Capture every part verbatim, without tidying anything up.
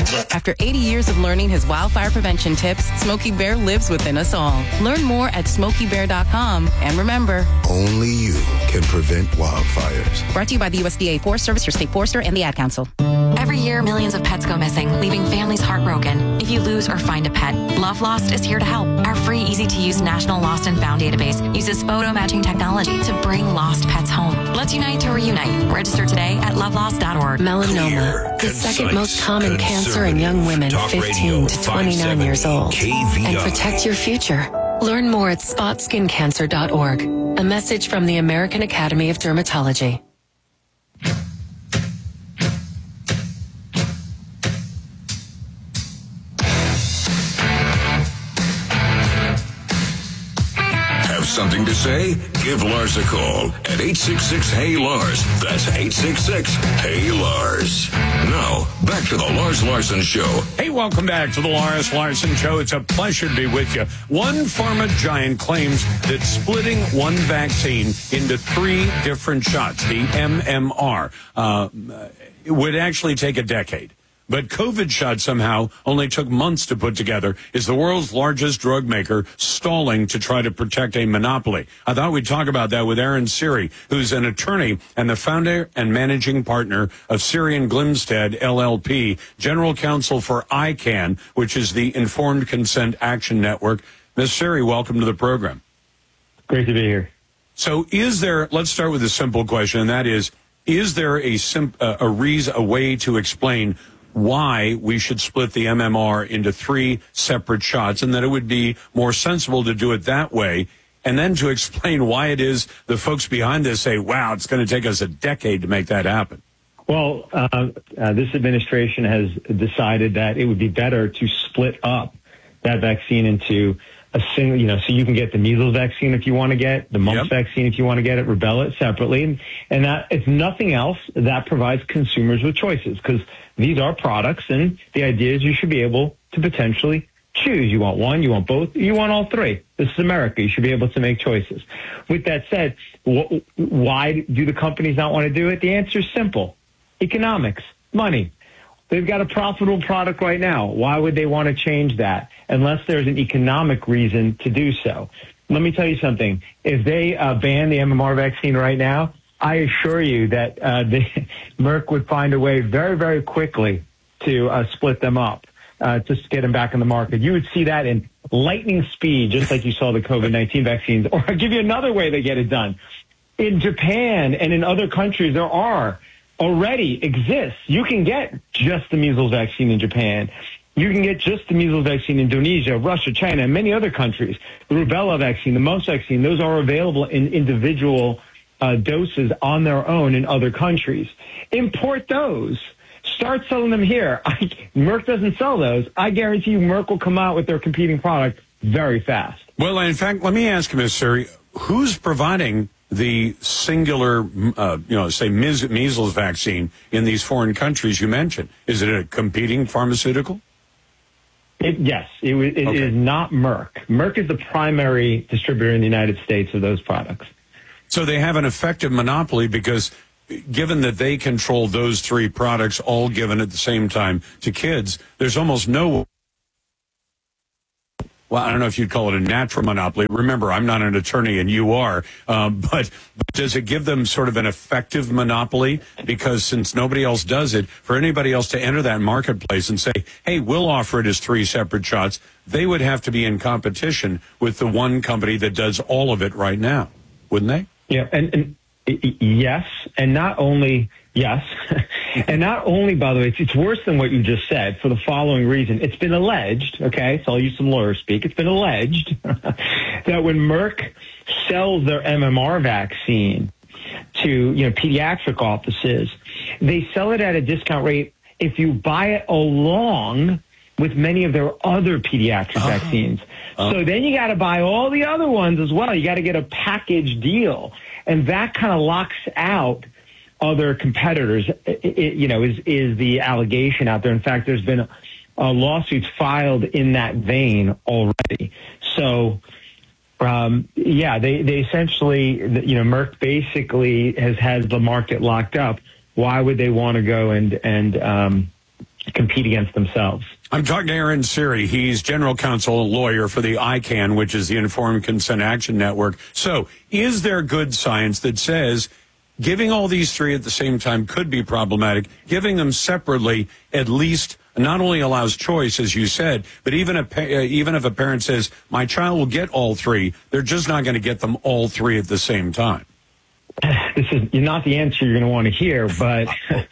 After eighty years of learning his wildfire prevention tips, Smokey Bear lives within us all. Learn more at smokey bear dot com. And remember, only you can prevent wildfires. Brought to you by the U S D A Forest Service, your state forester, and the Ad Council. Every year, millions of pets go missing, leaving families heartbroken. If you lose or find a pet, Love Lost is here to help. Our free, easy-to-use National Lost and Found database uses photo matching technology to bring lost pets home. Let's unite to reunite. Register today at love lost dot org. Melanoma, the second most common cancer in young women fifteen to twenty-nine years old. And protect your future. Learn more at spot skin cancer dot org. A message from the American Academy of Dermatology. Something to say? Give Lars a call at eight six six, H E Y, Lars. That's eight six six, H E Y, Lars. Now, back to the Lars Larson Show. Hey, welcome back to the Lars Larson Show. It's a pleasure to be with you. One pharma giant claims that splitting one vaccine into three different shots, the M M R, uh, would actually take a decade. But COVID shot somehow only took months to put together. Is the world's largest drug maker stalling to try to protect a monopoly? I thought we'd talk about that with Aaron Siri, who's an attorney and the founder and managing partner of Siri and Glimstead, L L P, general counsel for I CAN, which is the Informed Consent Action Network. Miz Siri, welcome to the program. Great to be here. So is there, let's start with a simple question, and that is, is there a, sim, uh, a reason, a way to explain why we should split the M M R into three separate shots, and that it would be more sensible to do it that way, and then to explain why it is the folks behind this say, wow, it's going to take us a decade to make that happen? Well, uh, uh, this administration has decided that it would be better to split up that vaccine into a single, you know, so you can get the measles vaccine if you want to get, the mumps yep. vaccine if you want to get it, rubella it separately. And, and that, if nothing else, that provides consumers with choices, because these are products, and the idea is you should be able to potentially choose. You want one, you want both, you want all three. This is America. You should be able to make choices. With that said, wh- why do the companies not want to do it? The answer is simple. Economics, money. They've got a profitable product right now. Why would they want to change that unless there's an economic reason to do so? Let me tell you something. If they uh, ban the M M R vaccine right now, I assure you that uh, the, Merck would find a way very, very quickly to uh, split them up, uh, just to get them back in the market. You would see that in lightning speed, just like you saw the COVID nineteen vaccines. Or I'll give you another way they get it done. In Japan and in other countries, there are already exists. You can get just the measles vaccine in Japan. You can get just the measles vaccine in Indonesia, Russia, China, and many other countries. The rubella vaccine, the mumps vaccine, those are available in individual uh, doses on their own in other countries. Import those. Start selling them here. I, Merck doesn't sell those. I guarantee you Merck will come out with their competing product very fast. Well, in fact, let me ask you, Miz Siri, who's providing the singular, uh, you know, say measles vaccine in these foreign countries you mentioned? Is it a competing pharmaceutical? It, yes, it, it okay. is not Merck. Merck is the primary distributor in the United States of those products. So they have an effective monopoly because given that they control those three products all given at the same time to kids, there's almost no... Well, I don't know if you'd call it a natural monopoly. Remember, I'm not an attorney and you are. Um, but, but does it give them sort of an effective monopoly? Because since nobody else does it, for anybody else to enter that marketplace and say, hey, we'll offer it as three separate shots, they would have to be in competition with the one company that does all of it right now, wouldn't they? Yeah, and, and yes, and not only... Yes. And not only, by the way, it's, it's worse than what you just said for the following reason. It's been alleged, okay, so I'll use some lawyer speak. It's been alleged that when Merck sells their M M R vaccine to, you know, pediatric offices, they sell it at a discount rate if you buy it along with many of their other pediatric oh. vaccines. Oh. So then you got to buy all the other ones as well. You got to get a package deal. And that kind of locks out other competitors, it, it, you know, is, is the allegation out there. In fact, there's been uh, lawsuits filed in that vein already. So, um, yeah, they, they essentially, you know, Merck basically has, has the market locked up. Why would they want to go and, and um, compete against themselves. I'm talking to Aaron Siri. He's general counsel and lawyer for the I CAN, which is the Informed Consent Action Network. So is there good science that says giving all these three at the same time could be problematic? Giving them separately at least not only allows choice, as you said, but even a, uh, even if a parent says, my child will get all three, they're just not going to get them all three at the same time. This is not the answer you're going to want to hear, but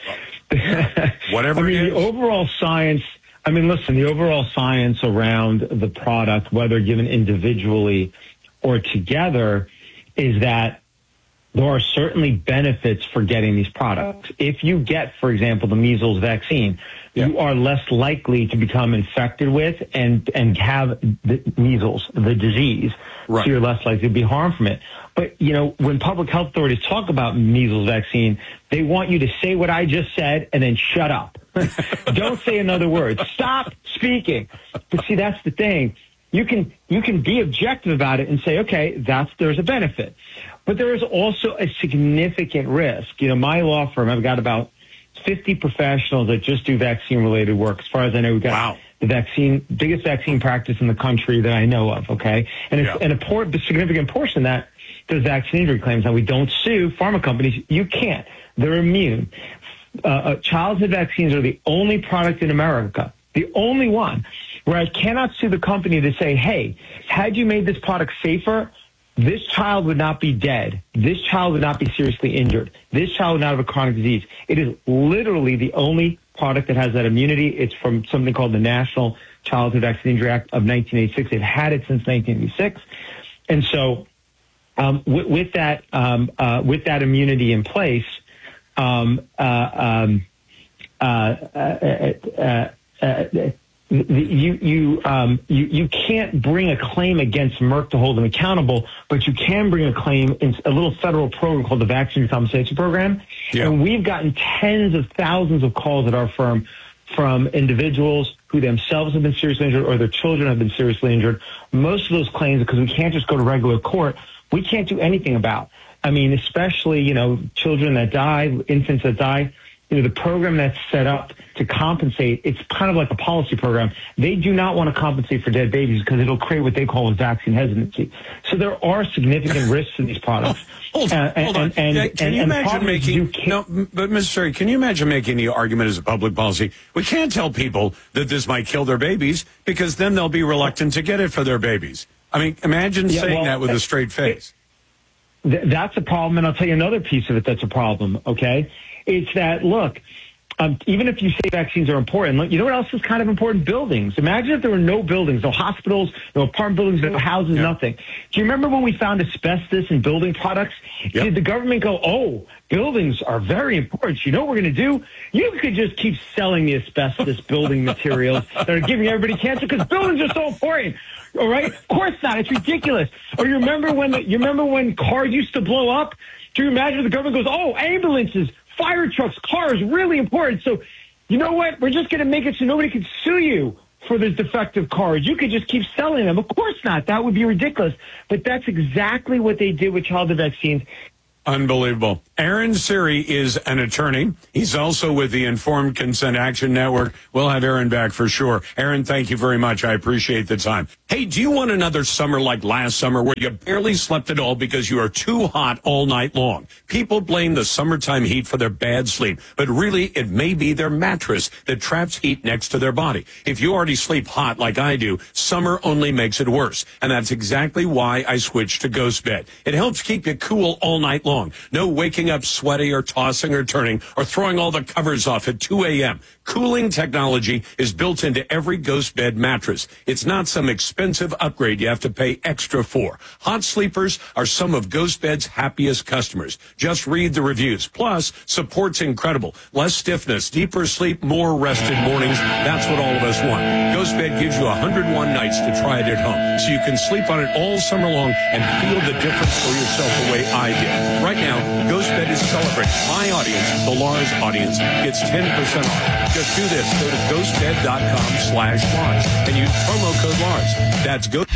whatever I mean, it is. The overall science, I mean, listen, the overall science around the product, whether given individually or together, is that there are certainly benefits for getting these products. If you get, for example, the measles vaccine, yeah. you are less likely to become infected with and, and have the measles, the disease. Right. So you're less likely to be harmed from it. But, you know, when public health authorities talk about measles vaccine, they want you to say what I just said and then shut up. Don't say another word. Stop speaking. But see, that's the thing. You can you can be objective about it and say, okay, that's there's a benefit. But there is also a significant risk. You know, my law firm, I've got about fifty professionals that just do vaccine-related work. As far as I know, we've got wow. the vaccine, biggest vaccine practice in the country that I know of, okay? And it's, yeah. and a por- significant portion of that does vaccine injury claims. Now, we don't sue pharma companies. You can't. They're immune. Uh, uh, childhood vaccines are the only product in America, the only one, where I cannot sue the company to say, hey, had you made this product safer, this child would not be dead. This child would not be seriously injured. This child would not have a chronic disease. It is literally the only product that has that immunity. It's from something called the National Childhood Vaccine Injury Act of nineteen eighty-six. They've had it since nineteen eighty-six. And so um, with, with that um, uh, with that immunity in place, um, uh, um, uh, uh, uh, uh, uh, You you um you you can't bring a claim against Merck to hold them accountable, but you can bring a claim in a little federal program called the Vaccine Compensation Program. Yeah. And we've gotten tens of thousands of calls at our firm from individuals who themselves have been seriously injured or their children have been seriously injured. Most of those claims, because we can't just go to regular court, we can't do anything about. I mean, especially, you know, children that die, infants that die. You know, the program that's set up to compensate, it's kind of like a policy program. They do not want to compensate for dead babies because it'll create what they call a vaccine hesitancy. So there are significant risks in these products. hold on, uh, hold on. And, yeah, can and, you and imagine making, you no, but Mister Siri, can you imagine making the argument as a public policy? We can't tell people that this might kill their babies because then they'll be reluctant to get it for their babies. I mean, imagine yeah, saying well, that with a straight face. Th- that's a problem, and I'll tell you another piece of it that's a problem, okay? It's that, look, um, even if you say vaccines are important, look, you know what else is kind of important? Buildings. Imagine if there were no buildings, no hospitals, no apartment buildings, no houses, yeah. nothing. Do you remember when we found asbestos in building products? Yep. Did the government go, oh, buildings are very important. You know what we're going to do? You could just keep selling the asbestos building materials that are giving everybody cancer because buildings are so important. All right? Of course not. It's ridiculous. Or you remember when the, you remember when cars used to blow up? Do you imagine the government goes, oh, ambulances, fire trucks, cars, really important. So, you know what? We're just going to make it so nobody can sue you for the defective cars. You could just keep selling them. Of course not. That would be ridiculous. But that's exactly what they did with childhood vaccines. Unbelievable. Aaron Siri is an attorney. He's also with the Informed Consent Action Network. We'll have Aaron back for sure. Aaron, thank you very much. I appreciate the time. Hey, do you want another summer like last summer where you barely slept at all because you are too hot all night long? People blame the summertime heat for their bad sleep, but really it may be their mattress that traps heat next to their body. If you already sleep hot like I do, summer only makes it worse. And that's exactly why I switched to Ghost Bed. It helps keep you cool all night long. No waking up sweaty or tossing or turning or throwing all the covers off at two a.m. Cooling technology is built into every Ghost Bed mattress. It's not some expensive upgrade you have to pay extra for. Hot sleepers are some of Ghost Bed's happiest customers. Just read the reviews. Plus, support's incredible. Less stiffness, deeper sleep, more rested mornings. That's what all of us want. Ghost Bed gives you one hundred one nights to try it at home, so you can sleep on it all summer long and feel the difference for yourself the way I did. Right now, Ghost Bed is celebrating. My audience, the Lars audience, gets ten percent off. Just do this. Go to ghostbed.com slash Lars and use promo code Lars. That's Ghost